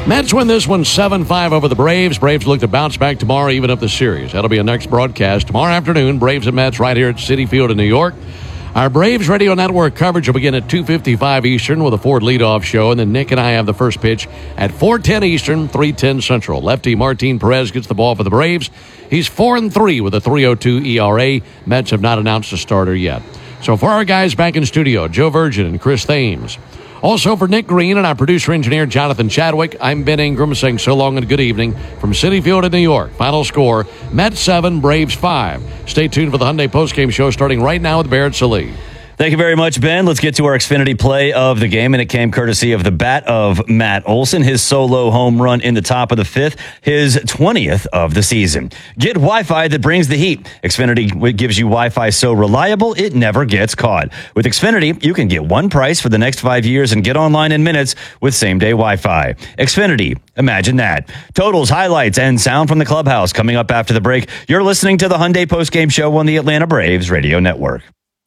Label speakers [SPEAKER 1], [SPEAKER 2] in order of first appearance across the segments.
[SPEAKER 1] Mets win this one 7-5 over the Braves. Braves look to bounce back tomorrow, even up the series. That'll be a next broadcast tomorrow afternoon. Braves and Mets right here at Citi Field in New York. Our Braves Radio Network coverage will begin at 2:55 Eastern with a Ford leadoff show, and then Nick and I have the first pitch at 4:10 Eastern, 3:10 Central. Lefty Martin Perez gets the ball for the Braves. He's 4-3 with a 3.02 ERA. Mets have not announced a starter yet. So for our guys back in studio, Joe Virgin and Chris Thames. Also for Nick Green and our producer-engineer, Jonathan Chadwick, I'm Ben Ingram saying so long and good evening from Citi Field in New York. Final score, Mets 7, Braves 5. Stay tuned for the Hyundai postgame show starting right now with Barrett Sallee.
[SPEAKER 2] Thank you very much, Ben. Let's get to our Xfinity play of the game, and it came courtesy of the bat of Matt Olson, his solo home run in the top of the fifth, his 20th of the season. Get Wi-Fi that brings the heat. Xfinity gives you Wi-Fi so reliable, it never gets caught. With Xfinity, you can get one price for the next 5 years and get online in minutes with same-day Wi-Fi. Xfinity, imagine that. Totals, highlights, and sound from the clubhouse coming up after the break. You're listening to the Hyundai postgame show on the Atlanta Braves Radio Network.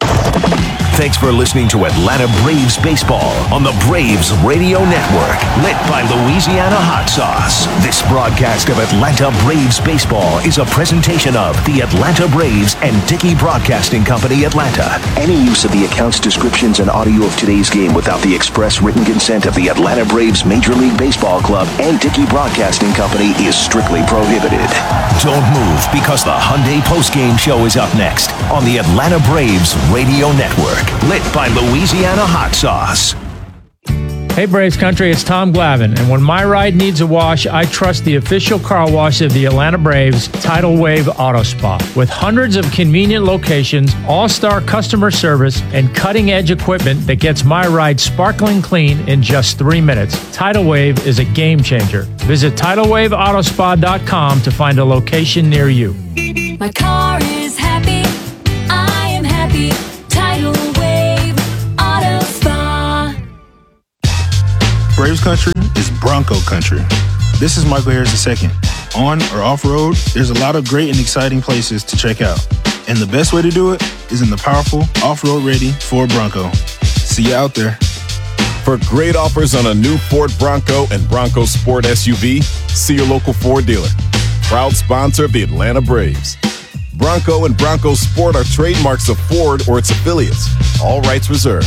[SPEAKER 3] Thanks for listening to Atlanta Braves Baseball on the Braves Radio Network, lit by Louisiana Hot Sauce. This broadcast of Atlanta Braves Baseball is a presentation of the Atlanta Braves and Dickey Broadcasting Company, Atlanta. Any use of the accounts, descriptions, and audio of today's game without the express written consent of the Atlanta Braves Major League Baseball Club and Dickey Broadcasting Company is strictly prohibited. Don't move, because the Hyundai postgame show is up next on the Atlanta Braves Radio Network. Lit by Louisiana Hot Sauce.
[SPEAKER 4] Hey Braves Country, it's Tom Glavine, and when my ride needs a wash, I trust the official car wash of the Atlanta Braves, Tidal Wave Auto Spa. With hundreds of convenient locations, all-star customer service, and cutting-edge equipment that gets my ride sparkling clean in just 3 minutes, Tidal Wave is a game changer. Visit TidalWaveAutoSpa.com to find a location near you.
[SPEAKER 5] My car is happy, I am happy. Tidal Wave Auto Spa.
[SPEAKER 6] Braves Country is Bronco Country. This is Michael Harris II. On or off-road, there's a lot of great and exciting places to check out. And the best way to do it is in the powerful, off-road ready Ford Bronco. See you out there.
[SPEAKER 7] For great offers on a new Ford Bronco and Bronco Sport SUV, see your local Ford dealer. Proud sponsor of the Atlanta Braves. Bronco and Bronco Sport are trademarks of Ford or its affiliates. All rights reserved.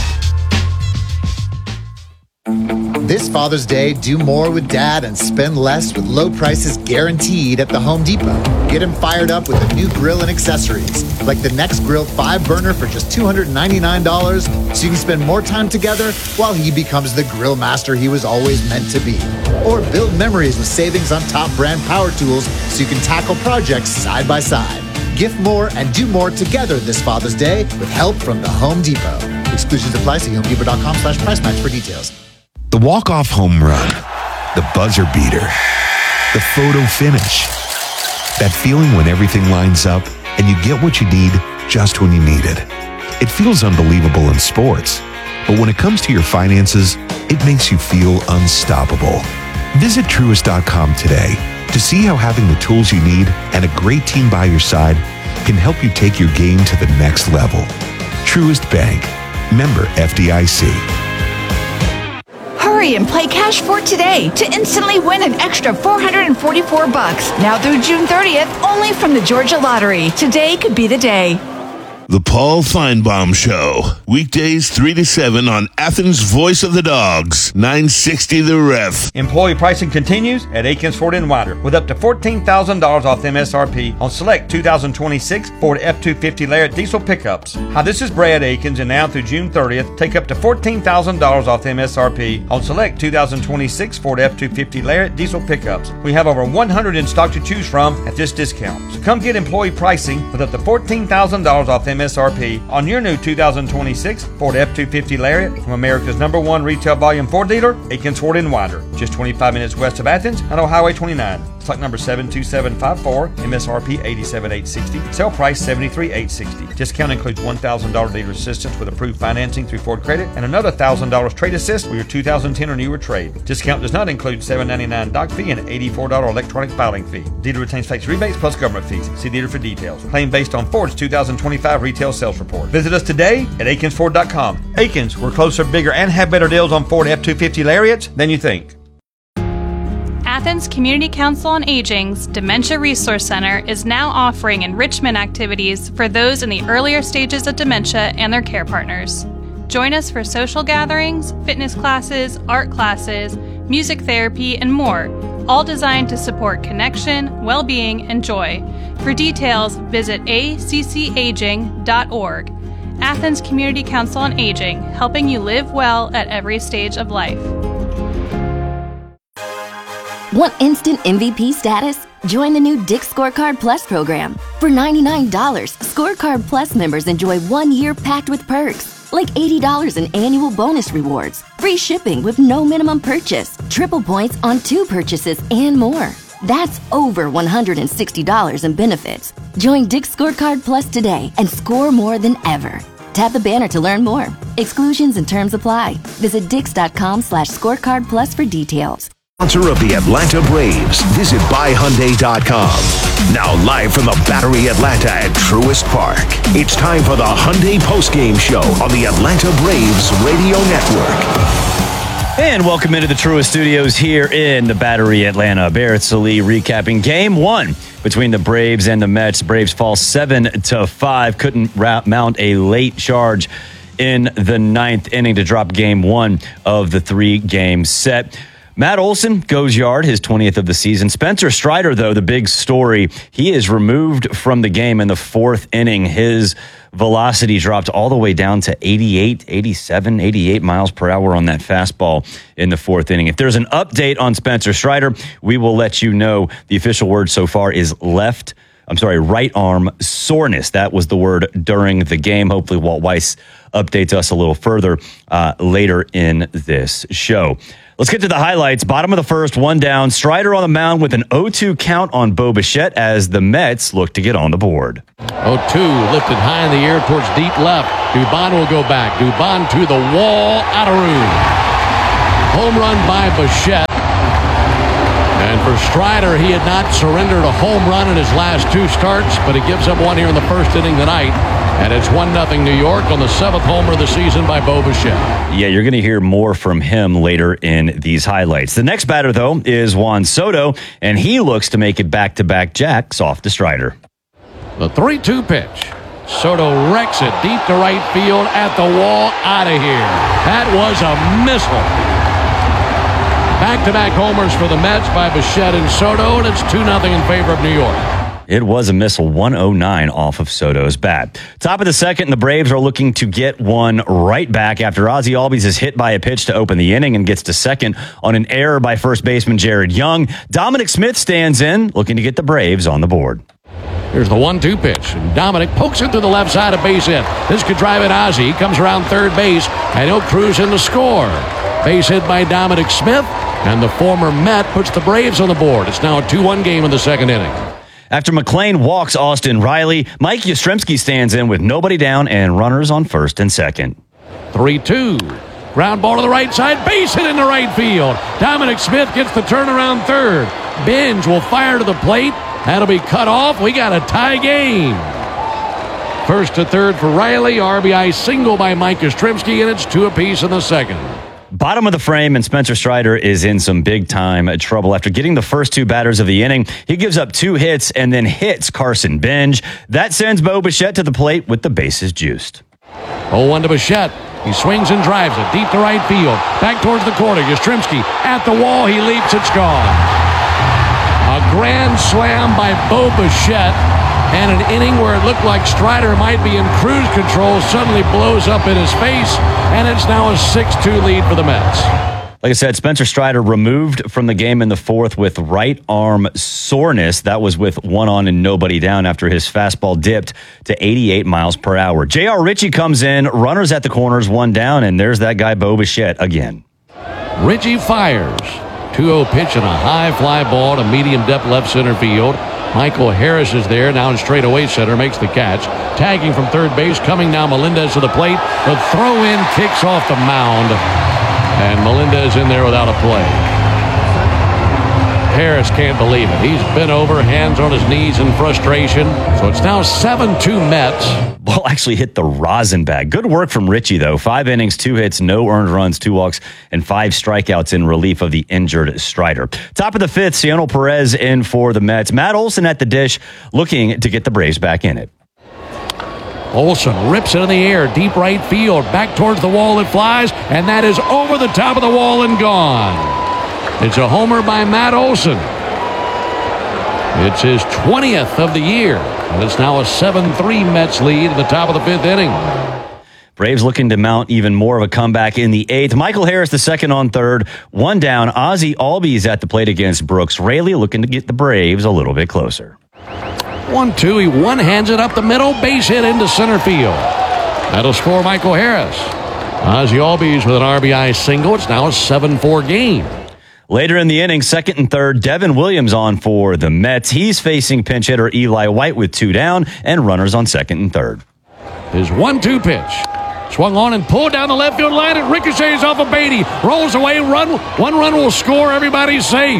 [SPEAKER 8] This Father's Day, do more with Dad and spend less with low prices guaranteed at the Home Depot. Get him fired up with a new grill and accessories, like the Next Grill 5-burner for just $299, so you can spend more time together while he becomes the grill master he was always meant to be. Or build memories with savings on top brand power tools so you can tackle projects side by side. Gift more and do more together this Father's Day with help from the Home Depot. Exclusions apply. See HomeDepot.com/price match for details.
[SPEAKER 9] The walk-off home run, the buzzer beater, the photo finish. That feeling when everything lines up and you get what you need just when you need it. It feels unbelievable in sports, but when it comes to your finances, it makes you feel unstoppable. Visit Truist.com today to see how having the tools you need and a great team by your side can help you take your game to the next level. Truist Bank. Member FDIC.
[SPEAKER 10] Hurry and play Cash for today to instantly win an extra $444. Now through June 30th, only from the Georgia Lottery. Today could be the day.
[SPEAKER 11] The Paul Feinbaum Show. Weekdays 3 to 7 on Athens' Voice of the Dogs. 960 The Ref.
[SPEAKER 12] Employee pricing continues at Akins Ford and Wider with up to $14,000 off MSRP on select 2026 Ford F-250 Lariat diesel pickups. Hi, this is Brad Akins, and now through June 30th, take up to $14,000 off MSRP on select 2026 Ford F-250 Lariat diesel pickups. We have over 100 in stock to choose from at this discount. So come get employee pricing with up to $14,000 off MSRP on your new 2026 Ford F-250 Lariat from America's #1 retail volume Ford dealer, Akins Ford and Winder, just 25 minutes west of Athens and on Highway 29. Stock number 72754, MSRP $87,860, sale price $73,860. Discount includes $1,000 dealer assistance with approved financing through Ford Credit and another $1,000 trade assist with your 2010 or newer trade. Discount does not include $799 doc fee and $84 electronic filing fee. Dealer retains tax rebates plus government fees. See dealer for details. Claim based on Ford's 2025 retail sales report. Visit us today at AkinsFord.com. Akins, we're closer, bigger, and have better deals on Ford F-250 Lariats than you think.
[SPEAKER 13] Athens Community Council on Aging's Dementia Resource Center is now offering enrichment activities for those in the earlier stages of dementia and their care partners. Join us for social gatherings, fitness classes, art classes, music therapy, and more, all designed to support connection, well-being, and joy. For details, visit accaging.org. Athens Community Council on Aging, helping you live well at every stage of life.
[SPEAKER 14] Want instant MVP status? Join the new Dick's Scorecard Plus program. For $99, Scorecard Plus members enjoy 1 year packed with perks, like $80 in annual bonus rewards, free shipping with no minimum purchase, triple points on 2 purchases, and more. That's over $160 in benefits. Join Dick's Scorecard Plus today and score more than ever. Tap the banner to learn more. Exclusions and terms apply. Visit dix.com/scorecard plus for details.
[SPEAKER 3] Sponsor of the Atlanta Braves. Visit buyhyundai.com. Now live from the Battery Atlanta at Truist Park. It's time for the Hyundai postgame show on the Atlanta Braves Radio Network.
[SPEAKER 2] And welcome into the Truist Studios here in the Battery Atlanta. Barrett Sallee recapping Game 1 between the Braves and the Mets. Braves fall 7-5. Couldn't mount a late charge in the 9th inning to drop Game 1 of the 3-game set. Matt Olson goes yard, his 20th of the season. Spencer Strider, though, the big story, he is removed from the game in the 4th inning. His velocity dropped all the way down to 88 miles per hour on that fastball in the 4th inning. If there's an update on Spencer Strider, we will let you know. The official word so far is right arm soreness. That was the word during the game. Hopefully Walt Weiss updates us a little further later in this show. Let's get to the highlights. Bottom of the first, 1 down. Strider on the mound with an 0-2 count on Bo Bichette as the Mets look to get on the board.
[SPEAKER 1] 0-2 lifted high in the air towards deep left. Dubon will go back. Dubon to the wall, out of room. Home run by Bichette. And for Strider, he had not surrendered a home run in his last 2 starts, but he gives up 1 here in the 1st inning tonight. And it's 1-0 New York on the 7th homer of the season by Bo Bichette.
[SPEAKER 2] Yeah, you're going to hear more from him later in these highlights. The next batter, though, is Juan Soto, and he looks to make it back-to-back jacks off to Strider.
[SPEAKER 1] The 3-2 pitch. Soto wrecks it deep to right field, at the wall, out of here. That was a missile. Back-to-back homers for the Mets by Bichette and Soto, and it's 2-0 in favor of New York.
[SPEAKER 2] It was a missile, 109 off of Soto's bat. Top of the second, and the Braves are looking to get one right back after Ozzie Albies is hit by a pitch to open the inning and gets to second on an error by first baseman Jared Young. Dominic Smith stands in, looking to get the Braves on the board.
[SPEAKER 1] Here's the 1-2 pitch. And Dominic pokes it to the left side of base hit. This could drive it Ozzie. He comes around third base, and he'll cruise in to score. Base hit by Dominic Smith, and the former Met puts the Braves on the board. It's now a 2-1 game in the 2nd inning.
[SPEAKER 2] After McLean walks Austin Riley, Mike Yastrzemski stands in with nobody down and runners on 1st and 2nd.
[SPEAKER 1] 3-2. Ground ball to the right side. Base hit into right field. Dominic Smith gets the turnaround third. Binge will fire to the plate. That'll be cut off. We got a tie game. 1st to 3rd for Riley. RBI single by Mike Yastrzemski, and it's 2 apiece in the 2nd.
[SPEAKER 2] Bottom of the frame, and Spencer Strider is in some big-time trouble. After getting the first 2 batters of the inning, he gives up 2 hits and then hits Carson Binge. That sends Bo Bichette to the plate with the bases juiced.
[SPEAKER 1] 0-1 to Bichette. He swings and drives it deep to right field. Back towards the corner. Yastrzemski at the wall. He leaps. It's gone. A grand slam by Bo Bichette. And an inning where it looked like Strider might be in cruise control suddenly blows up in his face, and it's now a 6-2 lead for the Mets.
[SPEAKER 2] Like I said, Spencer Strider removed from the game in the 4th with right arm soreness. That was with 1 on and nobody down after his fastball dipped to 88 miles per hour. J.R. Ritchie comes in, runners at the corners, 1 down, and there's that guy Bo Bichette again.
[SPEAKER 1] Ritchie fires. 2-0 pitch and a high fly ball to medium depth left center field. Michael Harris is there, now in straightaway center, makes the catch. Tagging from third base, coming now Melendez to the plate. The throw-in kicks off the mound, and Melendez in there without a play. Harris can't believe it. He's bent over, hands on his knees in frustration. So it's now 7-2 Mets.
[SPEAKER 2] Ball actually hit the rosin bag. Good work from Richie, though. 5 innings, 2 hits, no earned runs, 2 walks, and 5 strikeouts in relief of the injured Strider. Top of the 5th, Cionel Perez in for the Mets. Matt Olson at the dish, looking to get the Braves back in it.
[SPEAKER 1] Olson rips it in the air, deep right field, back towards the wall it flies, and that is over the top of the wall and gone. It's a homer by Matt Olson. It's his 20th of the year, and it's now a 7-3 Mets lead in the top of the 5th inning.
[SPEAKER 2] Braves looking to mount even more of a comeback in the 8th. Michael Harris, the second on third. 1 down. Ozzie Albies at the plate against Brooks Raley, looking to get the Braves a little bit closer.
[SPEAKER 1] 1-2. He one-hands it up the middle. Base hit into center field. That'll score Michael Harris. Ozzie Albies with an RBI single. It's now a 7-4 game.
[SPEAKER 2] Later in the inning, second and third, Devin Williams on for the Mets. He's facing pinch hitter Eli White with 2 down and runners on second and third.
[SPEAKER 1] His 1-2 pitch. Swung on and pulled down the left field line. It ricochets off of Beatty. Rolls away. One run will score. Everybody's safe.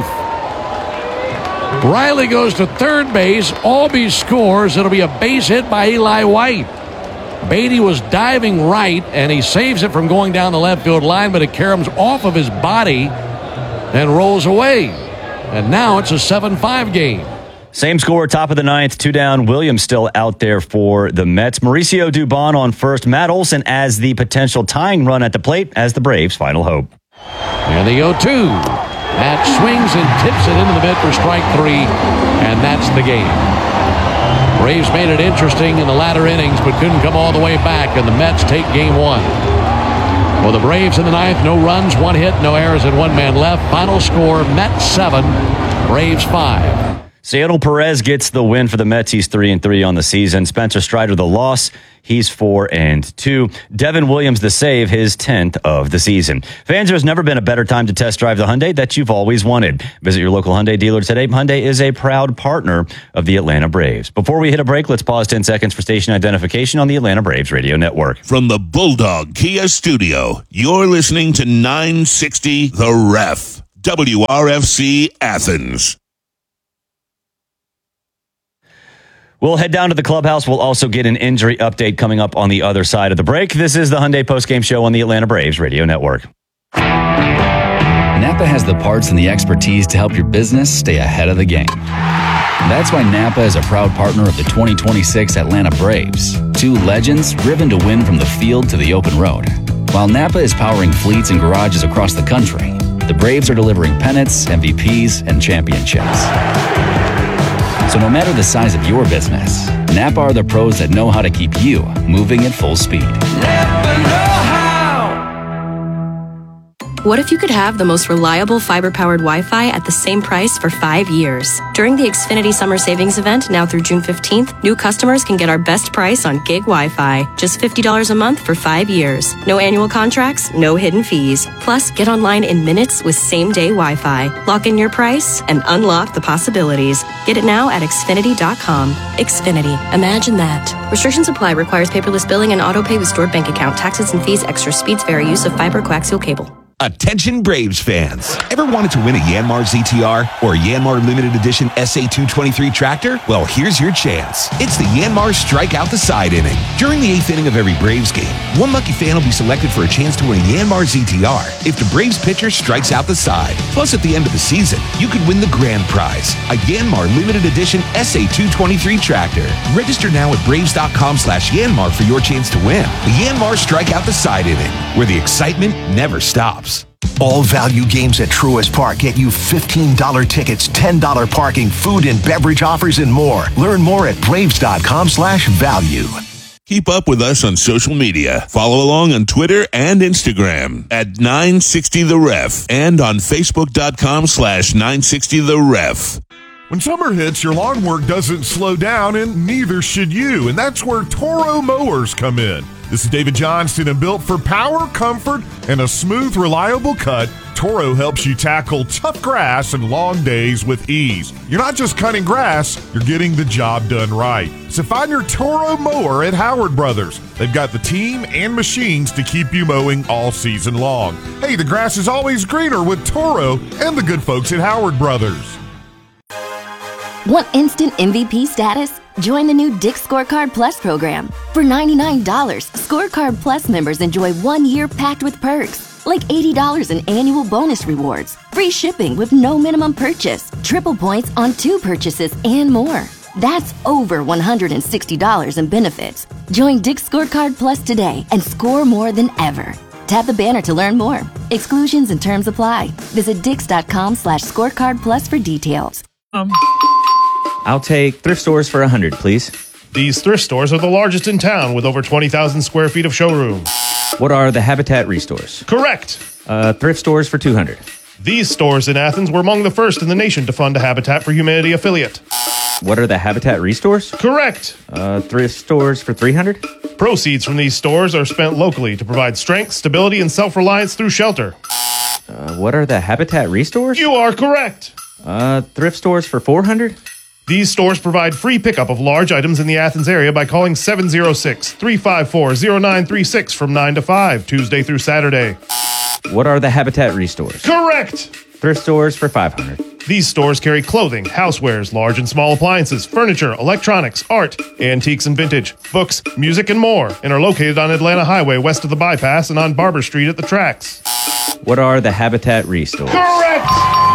[SPEAKER 1] Riley goes to third base. Albies scores. It'll be a base hit by Eli White. Beatty was diving right, and he saves it from going down the left field line, but it caroms off of his body and rolls away. And now it's a 7-5 game.
[SPEAKER 2] Same score, top of the 9th, 2 down. Williams still out there for the Mets. Mauricio Dubon on first. Matt Olson as the potential tying run at the plate as the Braves' final hope.
[SPEAKER 1] And the 0-2. Matt swings and tips it into the mid for strike 3, and that's the game. Braves made it interesting in the latter innings, but couldn't come all the way back, and the Mets take game 1. For the Braves in the 9th, no runs, 1 hit, no errors, and 1 man left. Final score, Mets 7, Braves 5.
[SPEAKER 2] Cionel Perez gets the win for the Mets. He's 3-3 on the season. Spencer Strider, the loss. He's 4-2. Devin Williams, the save, his 10th of the season. Fans, there's never been a better time to test drive the Hyundai that you've always wanted. Visit your local Hyundai dealer today. Hyundai is a proud partner of the Atlanta Braves. Before we hit a break, let's pause 10 seconds for station identification on the Atlanta Braves Radio Network.
[SPEAKER 11] From the Bulldog Kia Studio, you're listening to 960 The Ref, WRFC Athens.
[SPEAKER 2] We'll head down to the clubhouse. We'll also get an injury update coming up on the other side of the break. This is the Hyundai Postgame Show on the Atlanta Braves Radio Network.
[SPEAKER 15] Napa has the parts and the expertise to help your business stay ahead of the game. That's why Napa is a proud partner of the 2026 Atlanta Braves. 2 legends driven to win from the field to the open road. While Napa is powering fleets and garages across the country, the Braves are delivering pennants, MVPs, and championships. So no matter the size of your business, Napa are the pros that know how to keep you moving at full speed.
[SPEAKER 16] What if you could have the most reliable fiber-powered Wi-Fi at the same price for 5 years? During the Xfinity Summer Savings Event, now through June 15th, new customers can get our best price on gig Wi-Fi. Just $50 a month for 5 years. No annual contracts, no hidden fees. Plus, get online in minutes with same-day Wi-Fi. Lock in your price and unlock the possibilities. Get it now at Xfinity.com. Xfinity. Imagine that. Restrictions apply. Requires paperless billing and auto-pay with stored bank account. Taxes and fees. Extra speeds vary. Use of fiber coaxial cable.
[SPEAKER 9] Attention Braves fans. Ever wanted to win a Yanmar ZTR or a Yanmar Limited Edition SA223 tractor? Well, here's your chance. It's the Yanmar Strike Out the Side inning. During the 8th inning of every Braves game, one lucky fan will be selected for a chance to win a Yanmar ZTR if the Braves pitcher strikes out the side. Plus, at the end of the season, you could win the grand prize, a Yanmar Limited Edition SA223 tractor. Register now at Braves.com/Yanmar for your chance to win. The Yanmar Strike Out the Side inning, where the excitement never stops.
[SPEAKER 3] All value games at Truist Park get you $15 tickets, $10 parking, food and beverage offers, and more. Learn more at Braves.com/value.
[SPEAKER 11] Keep up with us on social media. Follow along on Twitter and Instagram at 960 The Ref and on Facebook.com/960 The Ref.
[SPEAKER 17] When summer hits, your lawn work doesn't slow down, and neither should you. And that's where Toro Mowers come in. This is David Johnston, and built for power, comfort, and a smooth, reliable cut, Toro helps you tackle tough grass and long days with ease. You're not just cutting grass, you're getting the job done right. So find your Toro mower at Howard Brothers. They've got the team and machines to keep you mowing all season long. Hey, the grass is always greener with Toro and the good folks at Howard Brothers.
[SPEAKER 14] Want instant MVP status? Join the new Dick's Scorecard Plus program. For $99, Scorecard Plus members enjoy 1 year packed with perks, like $80 in annual bonus rewards, free shipping with no minimum purchase, triple points on 2 purchases, and more. That's over $160 in benefits. Join Dick's Scorecard Plus today and score more than ever. Tap the banner to learn more. Exclusions and terms apply. Visit dix.com/scorecard plus for details.
[SPEAKER 18] I'll take thrift stores for 100, please.
[SPEAKER 19] These thrift stores are the largest in town with over 20,000 square feet of showroom.
[SPEAKER 18] What are the Habitat Restores?
[SPEAKER 19] Correct.
[SPEAKER 18] Thrift stores for 200.
[SPEAKER 19] These stores in Athens were among the first in the nation to fund a Habitat for Humanity affiliate.
[SPEAKER 18] What are the Habitat Restores?
[SPEAKER 19] Correct.
[SPEAKER 18] Thrift stores for 300.
[SPEAKER 19] Proceeds from these stores are spent locally to provide strength, stability, and self-reliance through shelter.
[SPEAKER 18] What are the Habitat Restores?
[SPEAKER 19] You are correct.
[SPEAKER 18] Thrift stores for 400.
[SPEAKER 19] These stores provide free pickup of large items in the Athens area by calling 706-354-0936 from 9 to 5, Tuesday through Saturday.
[SPEAKER 18] What are the Habitat Restores?
[SPEAKER 19] Correct.
[SPEAKER 18] Thrift stores for 500.
[SPEAKER 19] These stores carry clothing, housewares, large and small appliances, furniture, electronics, art, antiques and vintage, books, music, and more, and are located on Atlanta Highway west of the bypass and on Barber Street at the tracks.
[SPEAKER 18] What are the Habitat Restores?
[SPEAKER 19] Correct!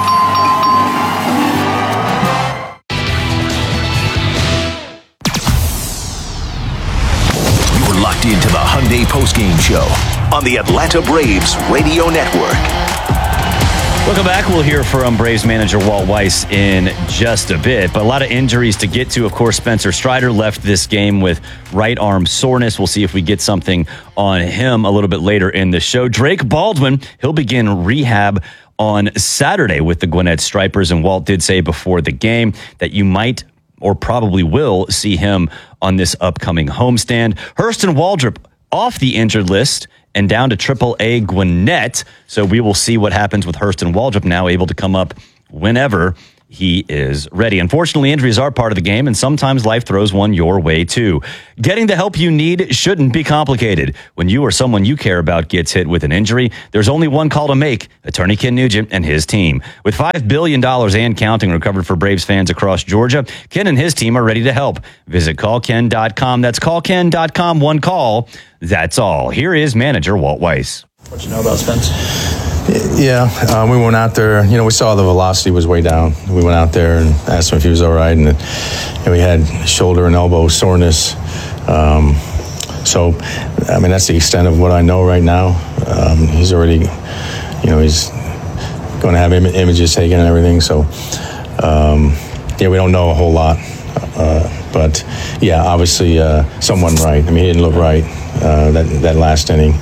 [SPEAKER 3] You're locked into the Hyundai postgame show on the Atlanta Braves Radio Network.
[SPEAKER 2] Welcome back. We'll hear from Braves manager Walt Weiss in just a bit, but a lot of injuries to get to. Of course, Spencer Strider left this game with right arm soreness. We'll see if we get something on him a little bit later in the show. Drake Baldwin, he'll begin rehab on Saturday with the Gwinnett Stripers, and Walt did say before the game that you might or probably will see him on this upcoming homestand. Hurston Waldrop off the injured list and down to AAA Gwinnett. So we will see what happens with Hurston Waldrop, now able to come up whenever he is ready. Unfortunately, injuries are part of the game, and sometimes life throws one your way too. Getting the help you need shouldn't be complicated. When you or someone you care about gets hit with an injury, there's only one call to make: Attorney Ken Nugent and his team. With $5 billion and counting recovered for Braves fans across Georgia, Ken and his team are ready to help. Visit callken.com. That's callken.com. One call. That's all. Here is manager Walt Weiss.
[SPEAKER 20] What you know about Spence?
[SPEAKER 21] Yeah, we went out there. You know, we saw the velocity was way down. We went out there and asked him if he was all right, and we had shoulder and elbow soreness. So, I mean, that's the extent of what I know right now. He's already, he's going to have images taken and everything. So, we don't know a whole lot. But, yeah, obviously someone right. I mean, he didn't look right that last inning.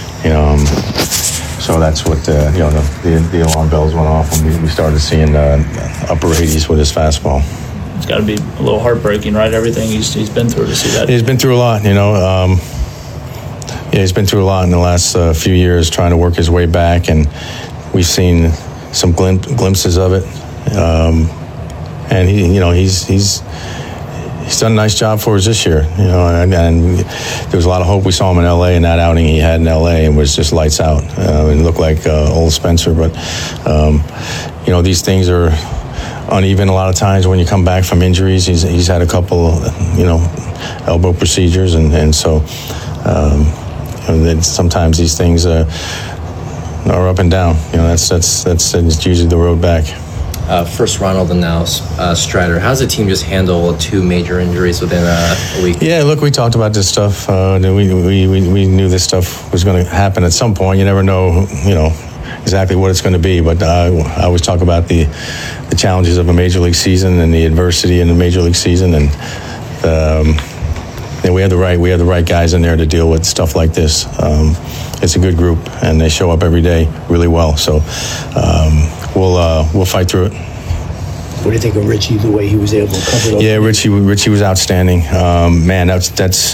[SPEAKER 21] So that's what, the alarm bells went off when we started seeing upper 80s with his fastball.
[SPEAKER 20] It's got to be a little heartbreaking, right? Everything he's been through to see that.
[SPEAKER 21] He's been through a lot, he's been through a lot in the last few years trying to work his way back, and we've seen some glimpses of it. And he's done a nice job for us this year, and there was a lot of hope. We saw him in L.A. in that outing he had in L.A. and was just lights out. It looked like old Spencer, but these things are uneven a lot of times when you come back from injuries. He's had a couple, elbow procedures, and so sometimes these things are up and down. That's usually the road back.
[SPEAKER 22] First Ronald and now Strider. How does the team just handle 2 major injuries within a week? Yeah,
[SPEAKER 21] look, we talked about this stuff. We knew this stuff was going to happen at some point. You never know, exactly what it's going to be. But I always talk about the challenges of a major league season and the adversity in the major league season, and we have the right guys in there to deal with stuff like this. It's a good group, and they show up every day really well. So we'll fight through it.
[SPEAKER 23] What do you think of Richie, the way he was able to cover it?
[SPEAKER 21] Yeah, Richie was outstanding. Man, that's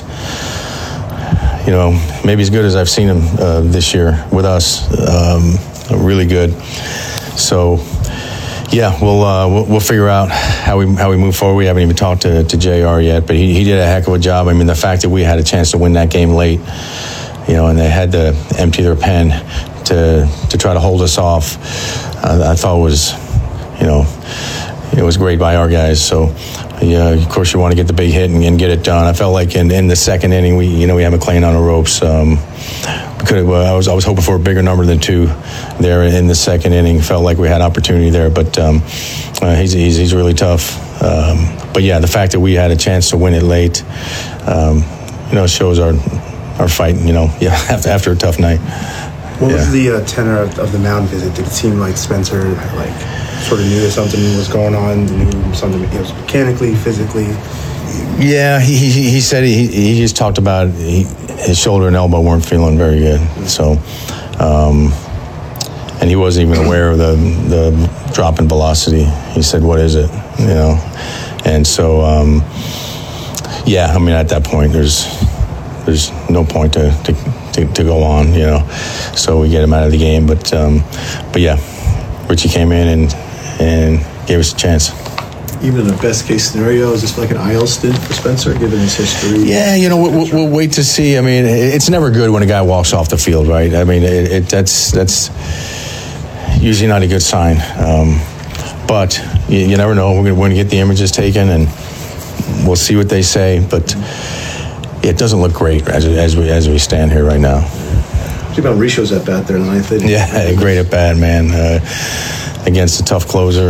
[SPEAKER 21] maybe as good as I've seen him this year with us. Really good. So yeah, we'll figure out how we move forward. We haven't even talked to JR yet, but he did a heck of a job. I mean, the fact that we had a chance to win that game late, and they had to empty their pen to try to hold us off, I thought was, it was great by our guys. So, yeah, of course, you want to get the big hit and get it done. I felt like in the second inning, we had McLean on the ropes. I was hoping for a bigger number than 2 there in the second inning. Felt like we had opportunity there, but he's really tough. But yeah, the fact that we had a chance to win it late, shows our fight. After a tough night.
[SPEAKER 23] What was the tenor of the mound visit? Did it seem like Spencer sort of knew that something was going on, knew something mechanically, physically?
[SPEAKER 21] Yeah, he said he just talked about his shoulder and elbow weren't feeling very good. So, and he wasn't even aware of the drop in velocity. He said, "What is it?" And so, at that point, there's no point to go on, So we get him out of the game, but yeah, Richie came in and gave us a chance.
[SPEAKER 23] Even in the best case scenario, is this like an IL stint for Spencer, given his history?
[SPEAKER 21] Yeah, we'll wait to see. I mean, it's never good when a guy walks off the field, right? I mean, that's usually not a good sign. But you never know. We're going to get the images taken, and we'll see what they say. But it doesn't look great as we stand here right now.
[SPEAKER 23] What about Risho's at bat there in the ninth inning?
[SPEAKER 21] Yeah, great at bat, man. Against a tough closer.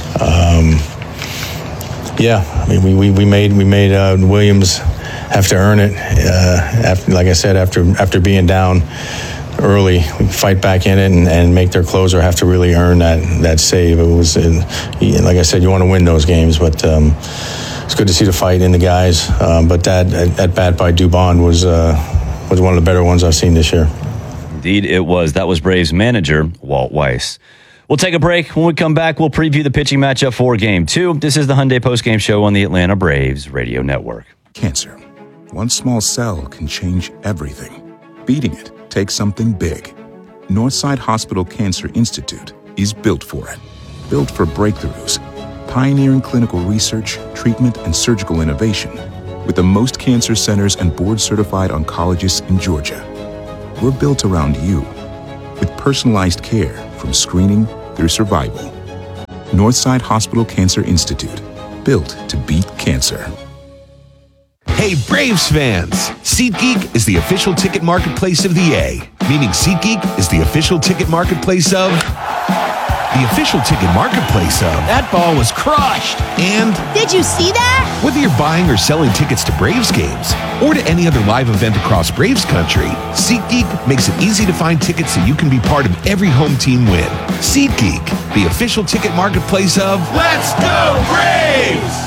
[SPEAKER 21] I mean, we made Williams have to earn it. After being down early, we fight back in it and make their closer have to really earn that save. It was, like I said, you want to win those games, but it's good to see the fight in the guys. But that at bat by Dubon was one of the better ones I've seen this year.
[SPEAKER 2] Indeed, it was. That was Braves manager Walt Weiss. We'll take a break. When we come back, we'll preview the pitching matchup for Game 2. This is the Hyundai Postgame Show on the Atlanta Braves Radio Network.
[SPEAKER 4] Cancer. One small cell can change everything. Beating it takes something big. Northside Hospital Cancer Institute is built for it. Built for breakthroughs, pioneering clinical research, treatment, and surgical innovation, with the most cancer centers and board-certified oncologists in Georgia. We're built around you, with personalized care from screening through survival. Northside Hospital Cancer Institute, built to beat cancer.
[SPEAKER 3] Hey, Braves fans! SeatGeek is the official ticket marketplace of the A, meaning SeatGeek is the official ticket marketplace of... The official ticket marketplace of... That ball was crushed! And...
[SPEAKER 5] Did you see that?
[SPEAKER 3] Whether you're buying or selling tickets to Braves games or to any other live event across Braves country, SeatGeek makes it easy to find tickets so you can be part of every home team win. SeatGeek, the official ticket marketplace of... Let's go Braves!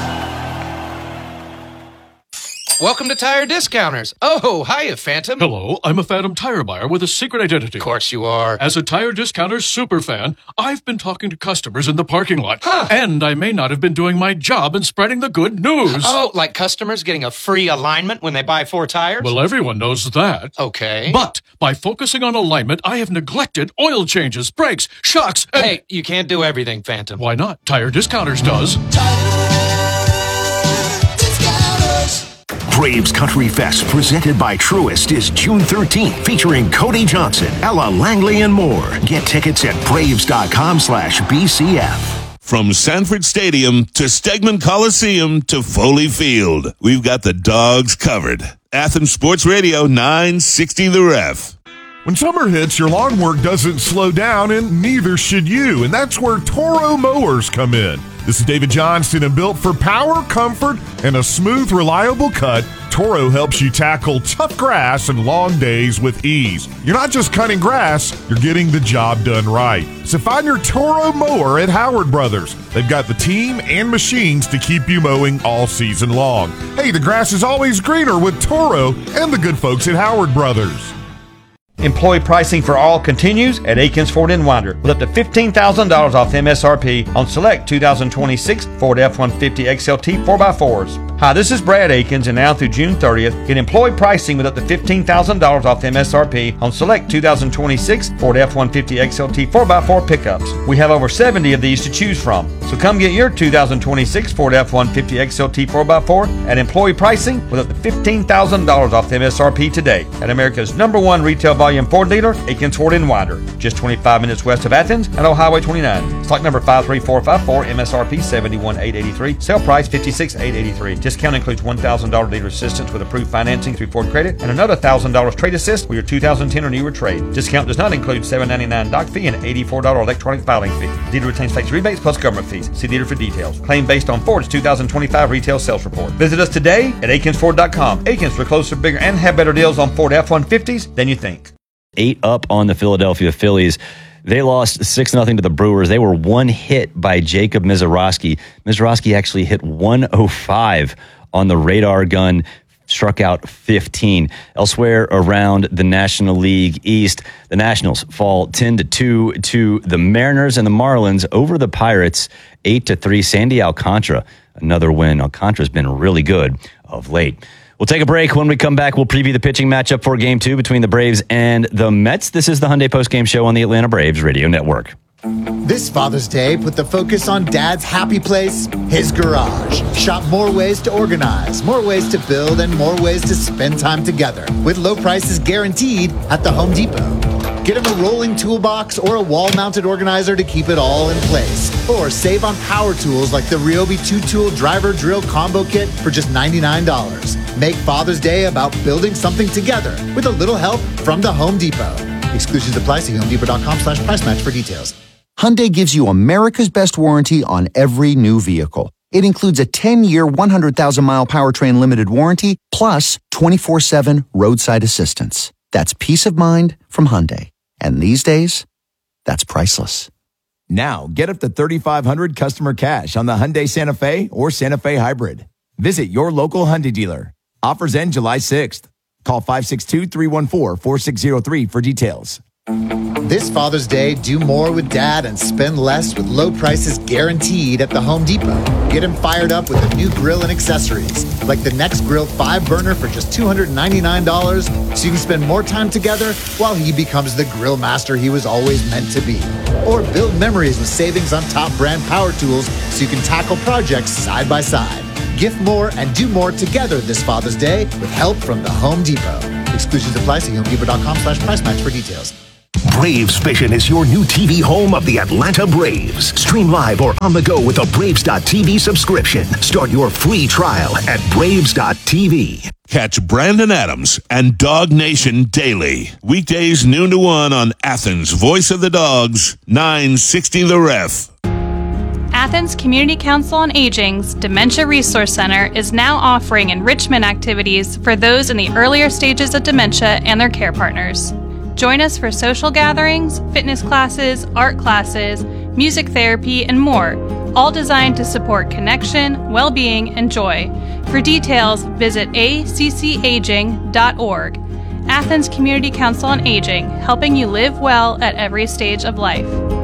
[SPEAKER 6] Welcome to Tire Discounters. Oh, hiya, Phantom.
[SPEAKER 24] Hello, I'm a Phantom tire buyer with a secret identity.
[SPEAKER 6] Of course you are.
[SPEAKER 24] As a Tire Discounters superfan, I've been talking to customers in the parking lot. And I may not have been doing my job in spreading the good news.
[SPEAKER 6] Oh, like customers getting a free alignment when they buy 4 tires?
[SPEAKER 24] Well, everyone knows that.
[SPEAKER 6] Okay.
[SPEAKER 24] But by focusing on alignment, I have neglected oil changes, brakes, shocks, and...
[SPEAKER 6] Hey, you can't do everything, Phantom.
[SPEAKER 24] Why not? Tire Discounters does.
[SPEAKER 3] Braves Country Fest, presented by Truist, is June 13th, featuring Cody Johnson, Ella Langley, and more. Get tickets at Braves.com/BCF.
[SPEAKER 11] From Sanford Stadium to Stegman Coliseum to Foley Field, we've got the dogs covered. Athens Sports Radio 960 The Ref.
[SPEAKER 17] When summer hits, your lawn work doesn't slow down, and neither should you. And that's where Toro Mowers come in. This is David Johnston, and built for power, comfort, and a smooth, reliable cut, Toro helps you tackle tough grass and long days with ease. You're not just cutting grass, you're getting the job done right. So find your Toro mower at Howard Brothers. They've got the team and machines to keep you mowing all season long. Hey, the grass is always greener with Toro and the good folks at Howard Brothers.
[SPEAKER 12] Employee pricing for all continues at Aikens Ford in Winder with up to $15,000 off MSRP on select 2026 Ford F-150 XLT 4x4s. Hi, this is Brad Akins, and now through June 30th, get employee pricing with up to $15,000 off MSRP on select 2026 Ford F-150 XLT 4x4 pickups. We have over 70 of these to choose from. So come get your 2026 Ford F-150 XLT 4x4 at employee pricing with up to $15,000 off MSRP today at America's #1 retail volume Ford dealer, Akins Ford in Winder, just 25 minutes west of Athens at Old Highway 29. Stock number 53454, MSRP $71,883, sale price $56,883. Discount includes $1,000 dealer assistance with approved financing through Ford Credit and another $1,000 trade assist with your 2010 or newer trade. Discount does not include $7.99 doc fee and $84 electronic filing fee. Dealer retains tax rebates plus government fees. See dealer for details. Claim based on Ford's 2025 retail sales report. Visit us today at AkinsFord.com. Akins, we're closer, bigger, and have better deals on Ford F-150s than you think.
[SPEAKER 2] 8 up on the Philadelphia Phillies. They lost 6-0 to the Brewers. They were one hit by Jacob Misiorowski. Misiorowski actually hit 105 on the radar gun, struck out 15. Elsewhere around the National League East, the Nationals fall 10-2 to the Mariners, and the Marlins over the Pirates 8-3. Sandy Alcantara, another win. Alcantara's been really good of late. We'll take a break. When we come back, we'll preview the pitching matchup for Game 2 between the Braves and the Mets. This is the Hyundai Postgame Show on the Atlanta Braves Radio Network.
[SPEAKER 5] This Father's Day, put the focus on Dad's happy place, his garage. Shop more ways to organize, more ways to build, and more ways to spend time together with low prices guaranteed at the Home Depot. Get him a rolling toolbox or a wall-mounted organizer to keep it all in place. Or save on power tools like the Ryobi 2-tool driver drill combo kit for just $99. Make Father's Day about building something together with a little help from the Home Depot. Exclusions apply. See HomeDepot.com/price match for details.
[SPEAKER 7] Hyundai gives you America's best warranty on every new vehicle. It includes a 10-year, 100,000-mile powertrain limited warranty, plus 24/7 roadside assistance. That's peace of mind from Hyundai. And these days, that's priceless.
[SPEAKER 8] Now, get up to $3,500 customer cash on the Hyundai Santa Fe or Santa Fe Hybrid. Visit your local Hyundai dealer. Offers end July 6th. Call 562-314-4603 for details.
[SPEAKER 5] This Father's Day, do more with Dad and spend less with low prices guaranteed at the Home Depot. Get him fired up with a new grill and accessories, like the Next Grill 5-burner for just $299, so you can spend more time together while he becomes the grill master he was always meant to be. Or build memories with savings on top brand power tools so you can tackle projects side by side. Gift more and do more together this Father's Day with help from the Home Depot. Exclusions apply. See HomeDepot.com/price match for details.
[SPEAKER 3] Braves Vision is your new TV home of the Atlanta Braves. Stream live or on the go with a Braves.TV subscription. Start your free trial at Braves.TV.
[SPEAKER 11] Catch Brandon Adams and Dog Nation daily. Weekdays noon to 1 on Athens' Voice of the Dogs, 960 The Ref.
[SPEAKER 13] Athens Community Council on Aging's Dementia Resource Center is now offering enrichment activities for those in the earlier stages of dementia and their care partners. Join us for social gatherings, fitness classes, art classes, music therapy, and more, all designed to support connection, well-being, and joy. For details, visit accaging.org. Athens Community Council on Aging, helping you live well at every stage of life.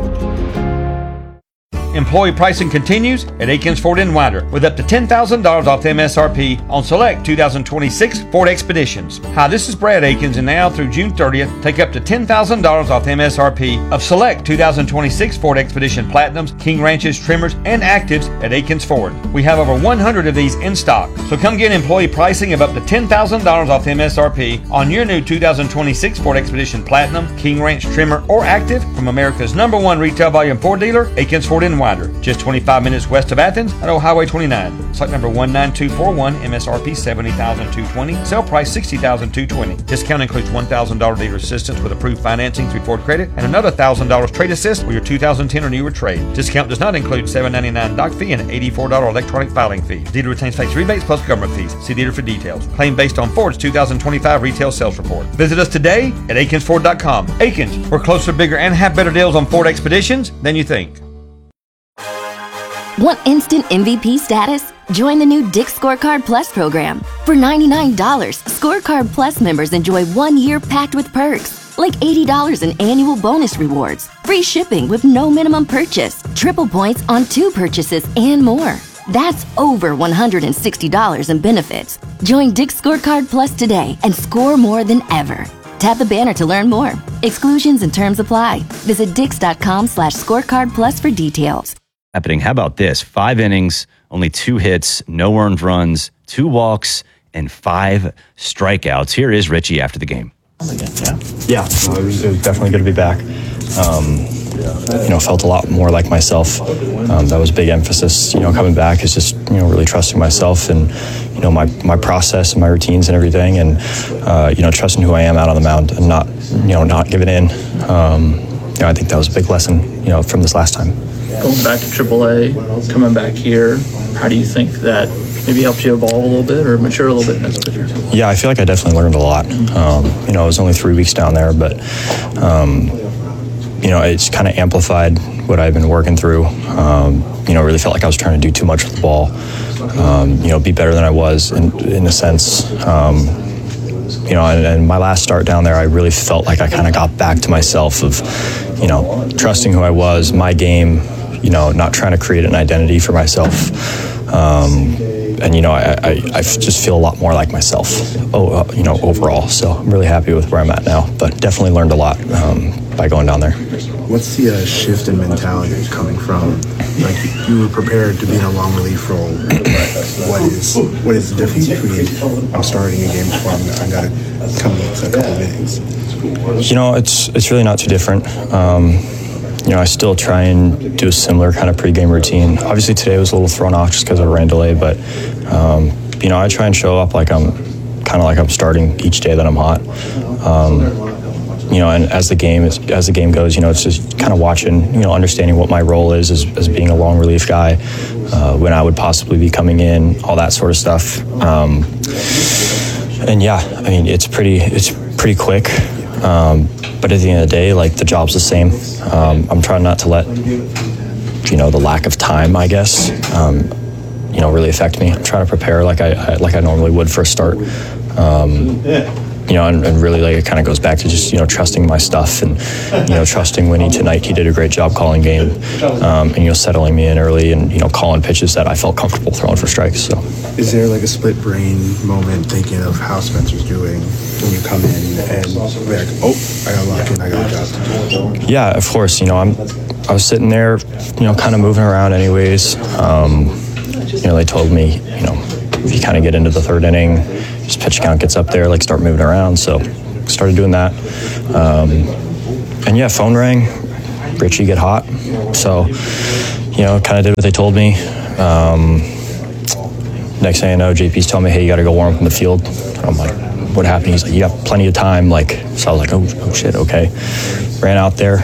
[SPEAKER 12] Employee pricing continues at Akins Ford in Winder with up to $10,000 off the MSRP on select 2026 Ford Expeditions. Hi, this is Brad Akins, and now through June 30th, take up to $10,000 off the MSRP of select 2026 Ford Expedition Platinums, King Ranches, Trimmers, and Actives at Akins Ford. We have over 100 of these in stock, so come get employee pricing of up to $10,000 off the MSRP on your new 2026 Ford Expedition Platinum, King Ranch, Trimmer, or Active from America's #1 retail volume Ford dealer, Akins Ford in Winder, just 25 minutes west of Athens at Old Highway 29. Site number 19241, MSRP $70,220, sale price $60,220. Discount includes $1,000 dealer assistance with approved financing through Ford Credit and another $1,000 trade assist with your 2010 or newer trade. Discount does not include $7.99 doc fee and $84 electronic filing fee. Dealer retains tax rebates plus government fees. See dealer for details. Claim based on Ford's 2025 retail sales report. Visit us today at AkinsFord.com. Akins, we're closer, bigger, and have better deals on Ford Expeditions than you think.
[SPEAKER 14] Want instant MVP status? Join the new Dick's Scorecard Plus program. For $99, Scorecard Plus members enjoy 1 year packed with perks, like $80 in annual bonus rewards, free shipping with no minimum purchase, triple points on 2 purchases, and more. That's over $160 in benefits. Join Dick's Scorecard Plus today and score more than ever. Tap the banner to learn more. Exclusions and terms apply. Visit dix.com/scorecard plus for details.
[SPEAKER 2] Happening. How about this? 5 innings, only 2 hits, no earned runs, 2 walks, and 5 strikeouts. Here is Richie after the game.
[SPEAKER 1] Yeah, it was definitely good to be back. Felt a lot more like myself. That was a big emphasis. Coming back is just really trusting myself and my process and my routines and everything, and trusting who I am out on the mound and not giving in. I think that was a big lesson from this last time.
[SPEAKER 20] Going back to AAA, coming back here, how do you think that maybe helps you evolve a little bit or mature a little bit as a pitcher?
[SPEAKER 1] Yeah, I feel like I definitely learned a lot. It was only 3 weeks down there, but it's kind of amplified what I've been working through. Really felt like I was trying to do too much with the ball. Be better than I was in a sense. And my last start down there, I really felt like I kind of got back to myself of, trusting who I was, my game, not trying to create an identity for myself. I just feel a lot more like myself, overall. So I'm really happy with where I'm at now, but definitely learned a lot by going down there.
[SPEAKER 23] What's the shift in mentality coming from, like, you were prepared to be in a long relief role, but what is the difference between I'm starting a game before I got to come in a couple of innings?
[SPEAKER 1] It's really not too different. I still try and do a similar kind of pregame routine. Obviously today was a little thrown off just because of a rain delay, but I try and show up like I'm starting each day that I'm hot. And as the game goes, it's just kind of watching, understanding what my role is as being a long relief guy, when I would possibly be coming in, all that sort of stuff. It's pretty quick. But at the end of the day, like, the job's the same. I'm trying not to let, the lack of time, I guess, really affect me. I'm trying to prepare like I normally would for a start. And really, like, it kind of goes back to just, trusting my stuff and, trusting Winnie tonight. He did a great job calling game, and, settling me in early and, calling pitches that I felt comfortable throwing for strikes. So,
[SPEAKER 23] is there like a split brain moment thinking of how Spencer's doing when you come in and be like, oh, I got locked in, I got a job to do?
[SPEAKER 1] Yeah, of course. I was sitting there, kind of moving around anyways. They told me, if you kind of get into the 3rd inning, just pitch count gets up there, like, start moving around. So started doing that. Phone rang, Richie, get hot. So, kind of did what they told me. Next thing I know, JP's telling me, hey, you got to go warm up in the field. I'm like, what happened? He's like, you got plenty of time. Like, so I was like, oh shit, okay. Ran out there.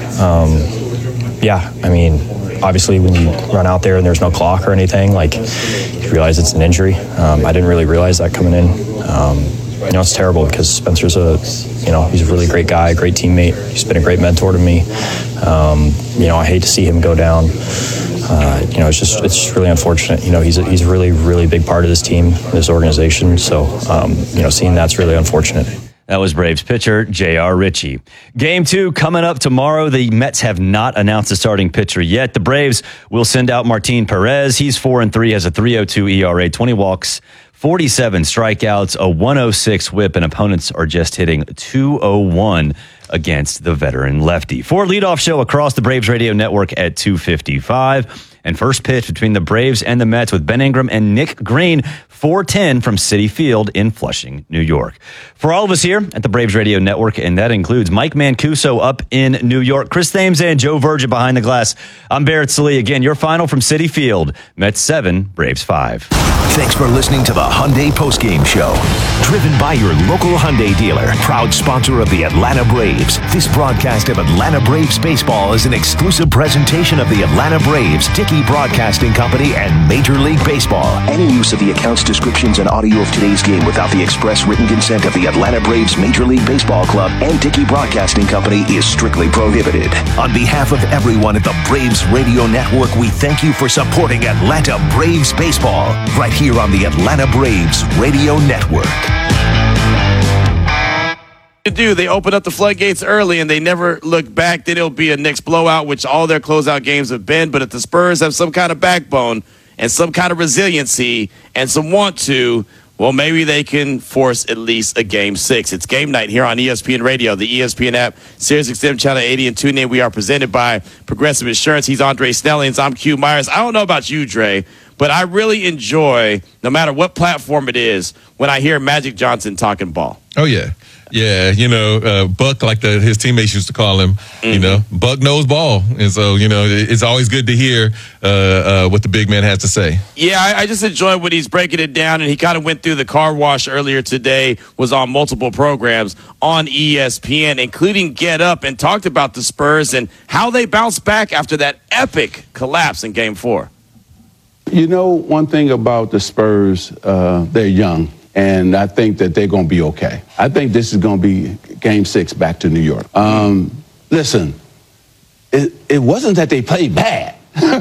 [SPEAKER 1] Obviously when you run out there and there's no clock or anything, like, you realize it's an injury. I didn't really realize that coming in. It's terrible because Spencer's he's a really great guy, great teammate. He's been a great mentor to me. I hate to see him go down. It's really unfortunate. He's a really, really big part of this team, this organization. So, seeing that's really unfortunate.
[SPEAKER 2] That was Braves pitcher J.R. Ritchie. Game 2 coming up tomorrow. The Mets have not announced a starting pitcher yet. The Braves will send out Martin Perez. He's 4-3, has a 3.02 ERA, 20 walks, 47 strikeouts, a 106 whip, and opponents are just hitting 201 against the veteran lefty. For leadoff show across the Braves radio network at 2:55. And first pitch between the Braves and the Mets with Ben Ingram and Nick Green, 4:10 from Citi Field in Flushing, New York. For all of us here at the Braves Radio Network, and that includes Mike Mancuso up in New York, Chris Thames and Joe Virgin behind the glass. I'm Barrett Sallee. Again, your final from Citi Field. Mets 7, Braves 5.
[SPEAKER 3] Thanks for listening to the Hyundai Postgame Show. Driven by your local Hyundai dealer, proud sponsor of the Atlanta Braves. This broadcast of Atlanta Braves baseball is an exclusive presentation of the Atlanta Braves, Dickey Broadcasting Company, and Major League Baseball. Any use of the accounts, descriptions, and audio of today's game without the express written consent of the Atlanta Braves Major League Baseball Club and Dickey Broadcasting Company is strictly prohibited. On behalf of everyone at the Braves Radio Network, we thank you for supporting Atlanta Braves baseball right here on the Atlanta Braves Radio Network.
[SPEAKER 10] They open up the floodgates early and they never look back. Then it'll be a Knicks blowout, which all their closeout games have been. But if the Spurs have some kind of backbone and some kind of resiliency and some want to, well, maybe they can force at least a Game 6. It's game night here on ESPN Radio, the ESPN app, SiriusXM Channel 80, and tune in. We are presented by Progressive Insurance. He's Andre Snellings. I'm Q Myers. I don't know about you, Dre, but I really enjoy, no matter what platform it is, when I hear Magic Johnson talking ball.
[SPEAKER 9] Oh, yeah. Yeah, Buck, like his teammates used to call him, Buck knows ball. And so, it's always good to hear what the big man has to say.
[SPEAKER 10] Yeah, I just enjoy when he's breaking it down, and he kind of went through the car wash earlier today, was on multiple programs on ESPN, including Get Up, and talked about the Spurs and how they bounced back after that epic collapse in Game 4.
[SPEAKER 15] One thing about the Spurs, they're young. And I think that they're going to be okay. I think this is going to be Game 6 back to New York. Listen, it wasn't that they played bad.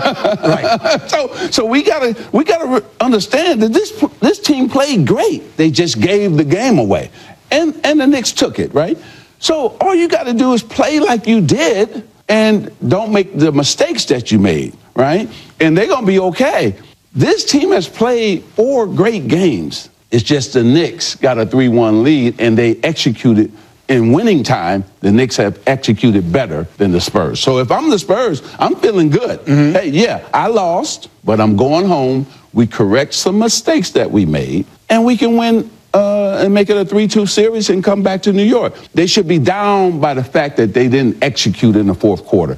[SPEAKER 15] Right. So we gotta understand that this team played great. They just gave the game away, and the Knicks took it. Right. So all you got to do is play like you did, and don't make the mistakes that you made. Right. And they're going to be okay. This team has played 4 great games. It's just the Knicks got a 3-1 lead, and they executed in winning time. The Knicks have executed better than the Spurs. So if I'm the Spurs, I'm feeling good. Mm-hmm. Hey, yeah, I lost, but I'm going home. We correct some mistakes that we made, and we can win and make it a 3-2 series and come back to New York. They should be down by the fact that they didn't execute in the fourth quarter.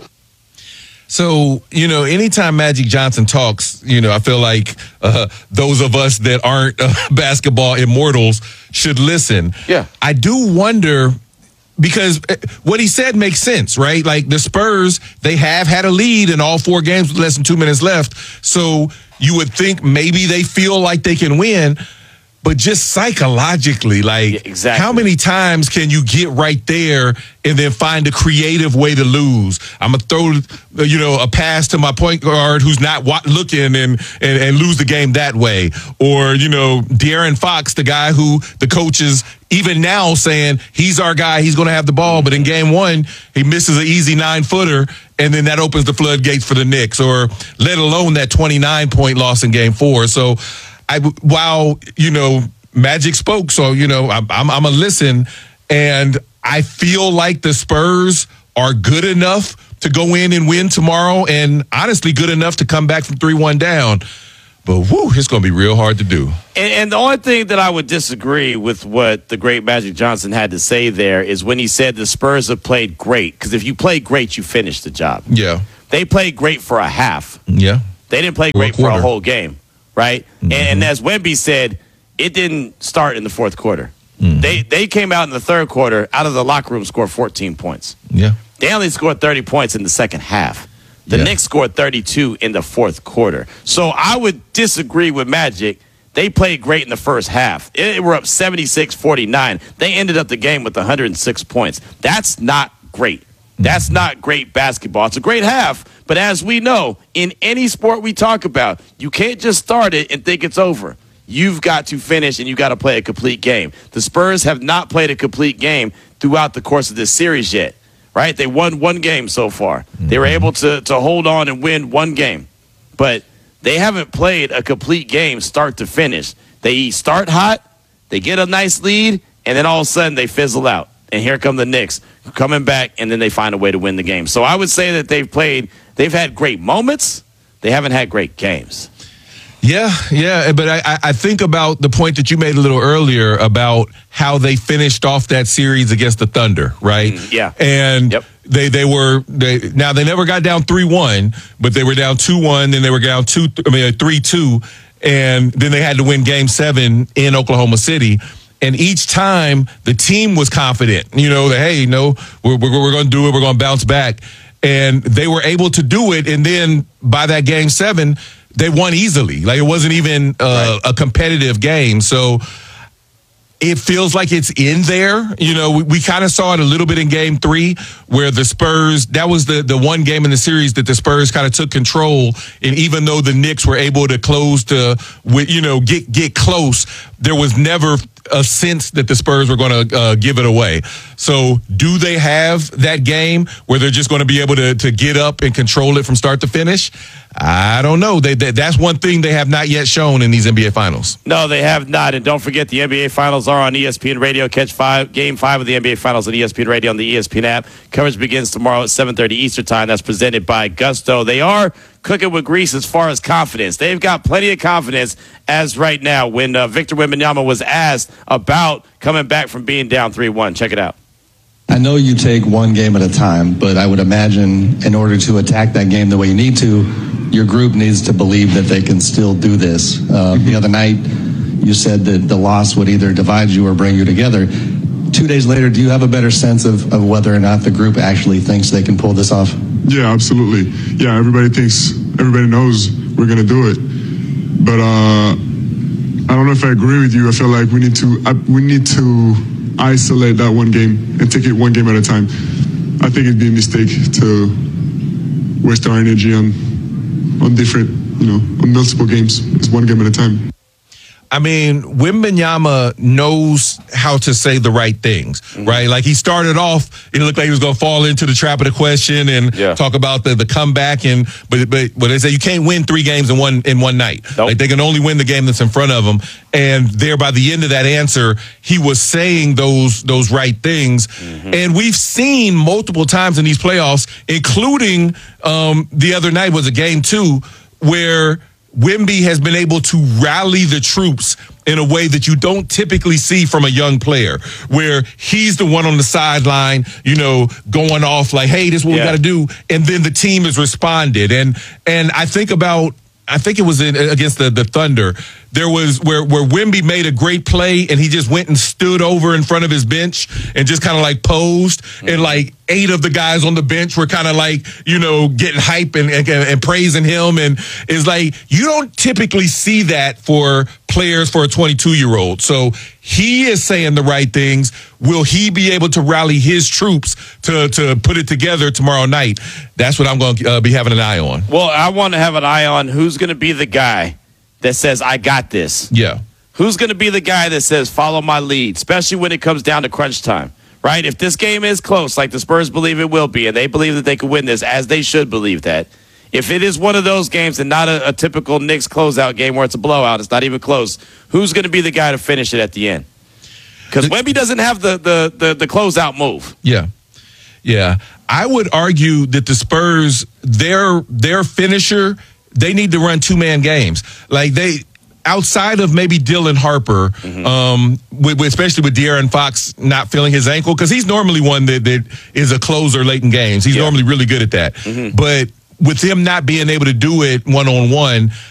[SPEAKER 9] So, anytime Magic Johnson talks, I feel like those of us that aren't basketball immortals should listen. Yeah. I do wonder, because what he said makes sense, right? Like the Spurs, they have had a lead in all 4 games with less than 2 minutes left. So you would think maybe they feel like they can win. But just psychologically, how many times can you get right there and then find a creative way to lose? I'm going to throw, a pass to my point guard who's not looking and lose the game that way. Or, De'Aaron Fox, the guy who the coach is even now saying he's our guy, he's going to have the ball. But in Game 1, he misses an easy 9-footer, and then that opens the floodgates for the Knicks, or let alone that 29-point loss in Game 4. So, while Magic spoke, so I'm a listen, and I feel like the Spurs are good enough to go in and win tomorrow, and honestly good enough to come back from 3-1 down. But it's going to be real hard to do.
[SPEAKER 10] And the only thing that I would disagree with what the great Magic Johnson had to say there is when he said the Spurs have played great, because if you play great, you finish the job. Yeah, they played great for a half. Yeah, they didn't play great for a whole game. Right? Mm-hmm. And as Wemby said, it didn't start in the fourth quarter. Mm-hmm. They came out in the third quarter, out of the locker room, scored 14 points. Yeah. They only scored 30 points in the second half. The Knicks scored 32 in the fourth quarter. So I would disagree with Magic. They played great in the first half. They were up 76-49. They ended up the game with 106 points. That's not great. That's not great basketball. It's a great half, but as we know, in any sport we talk about, you can't just start it and think it's over. You've got to finish, and you've got to play a complete game. The Spurs have not played a complete game throughout the course of this series yet, right? They won 1 game so far. Mm-hmm. They were able to hold on and win 1 game, but they haven't played a complete game start to finish. They start hot, they get a nice lead, and then all of a sudden they fizzle out. And here come the Knicks coming back, and then they find a way to win the game. So I would say that they've had great moments. They haven't had great games.
[SPEAKER 9] Yeah, but I think about the point that you made a little earlier about how they finished off that series against the Thunder, right? Yeah. And they never got down 3-1, but they were down 2-1, then they were down 3-2, and then they had to win Game 7 in Oklahoma City. And each time the team was confident, that, hey, we're going to do it. We're going to bounce back. And they were able to do it. And then by that Game 7, they won easily. Like it wasn't even a competitive game. So it feels like it's in there. We kind of saw it a little bit in Game 3 where the Spurs, that was the one game in the series that the Spurs kind of took control. And even though the Knicks were able to get close, there was never a sense that the Spurs were going to give it away. So do they have that game where they're just going to be able to get up and control it from start to finish? I don't know. That's one thing they have not yet shown in these NBA Finals.
[SPEAKER 10] No, they have not. And don't forget, the NBA Finals are on ESPN Radio. Catch Game 5 of the NBA Finals on ESPN Radio on the ESPN app. Coverage begins tomorrow at 7:30 Eastern Time. That's presented by Gusto. They are cooking with grease as far as confidence. They've got plenty of confidence as right now. When Victor Wembanyama was asked about coming back from being down 3-1. Check it out.
[SPEAKER 16] I know you take one game at a time, but I would imagine in order to attack that game the way you need to, your group needs to believe that they can still do this. The other night, you said that the loss would either divide you or bring you together. 2 days later, do you have a better sense of whether or not the group actually thinks they can pull this off?
[SPEAKER 18] Yeah, absolutely. Yeah, everybody knows we're going to do it. But I don't know if I agree with you. I feel like we need to isolate that one game and take it one game at a time. I think it'd be a mistake to waste our energy on different, on multiple games. It's one game at a time.
[SPEAKER 9] I mean, Wembanyama knows how to say the right things, right? Like he started off, it looked like he was going to fall into the trap of the question and talk about the comeback. But they say you can't win 3 games in one night. Nope. Like they can only win the game that's in front of them. And there, by the end of that answer, he was saying those right things. Mm-hmm. And we've seen multiple times in these playoffs, including the other night was a game 2 where Wemby has been able to rally the troops in a way that you don't typically see from a young player, where he's the one on the sideline, going off like, hey, this is what we got to do. And then the team has responded. And I think it was against the Thunder. There was where Wemby made a great play and he just went and stood over in front of his bench and just kind of like posed. Mm-hmm. And like 8 of the guys on the bench were kind of like, getting hype and praising him. And it's like, you don't typically see that for players for a 22-year-old. So he is saying the right things. Will he be able to rally his troops to put it together tomorrow night? That's what I'm going to be having an eye on.
[SPEAKER 10] Well, I want to have an eye on who's going to be the guy that says, I got this.
[SPEAKER 9] Yeah.
[SPEAKER 10] Who's going to be the guy that says, follow my lead, especially when it comes down to crunch time, right? If this game is close, like the Spurs believe it will be, and they believe that they can win this, as they should believe that, if it is one of those games and not a typical Knicks closeout game where it's a blowout, it's not even close, who's going to be the guy to finish it at the end? Because Wemby doesn't have the closeout move.
[SPEAKER 9] Yeah. Yeah. I would argue that the Spurs, their finisher, they need to run 2-man games. Like outside of maybe Dylan Harper, especially with De'Aaron Fox not feeling his ankle, because he's normally one that is a closer late in games. He's normally really good at that. Mm-hmm. But with him not being able to do it one-on-one,